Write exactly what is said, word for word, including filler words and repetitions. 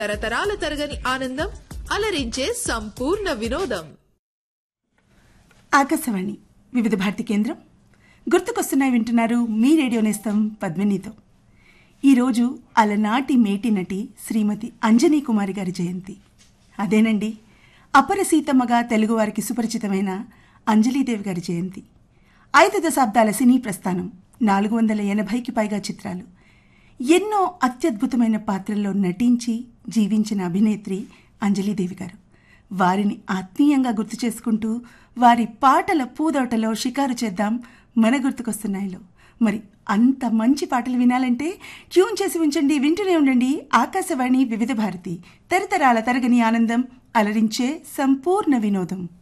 తరతరాల తరగని ఆనందం, అలరించే సంపూర్ణ వినోదం. ఆకాశవాణి వివిధ భారతి కేంద్రం గుర్తుకొస్తున్నాయి వింటున్నారు. మీ రేడియో నేస్తం పద్మినితో. ఈరోజు అలనాటి మేటి నటి శ్రీమతి అంజనీ కుమారి గారి జయంతి. అదేనండి, అపర సీతమ్మగా తెలుగువారికి సుపరిచితమైన అంజలీదేవి గారి జయంతి. ఐదు దశాబ్దాల సినీ ప్రస్థానం, నాలుగు వందల ఎనభైకి పైగా చిత్రాలు, ఎన్నో అత్యద్భుతమైన పాత్రల్లో నటించి జీవించిన అభినేత్రి అంజలీదేవి గారు. వారిని ఆత్మీయంగా గుర్తు చేసుకుంటూ వారి పాటల పూదోటలో షికారు చేద్దాం మన గుర్తుకొస్తున్నాయిలో. మరి అంత మంచి పాటలు వినాలంటే ట్యూన్ చేసి ఉంచండి, వింటూనే ఉండండి ఆకాశవాణి వివిధ భారతి, తరతరాల తరగని ఆనందం, అలరించే సంపూర్ణ వినోదం.